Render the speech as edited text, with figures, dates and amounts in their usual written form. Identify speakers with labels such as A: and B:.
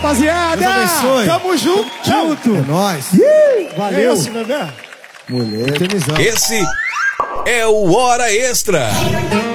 A: rapaziada.
B: Deus abençoe.
A: Tamo junto.
B: É nóis.
A: Valeu. Esse, bebê.
B: Mulher.
C: Esse é o Hora Extra.